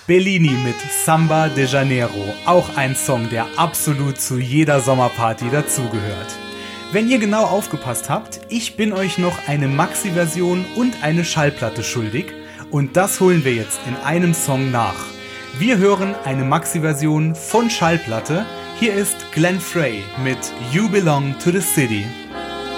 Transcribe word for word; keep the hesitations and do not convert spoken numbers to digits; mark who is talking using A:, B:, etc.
A: Bellini mit Samba de Janeiro, auch ein Song, der absolut zu jeder Sommerparty dazugehört. Wenn ihr genau aufgepasst habt, ich bin euch noch eine Maxi-Version und eine Schallplatte schuldig und das holen wir jetzt in einem Song nach. Wir hören eine Maxi-Version von Schallplatte. Hier ist Glenn Frey mit You Belong to the City.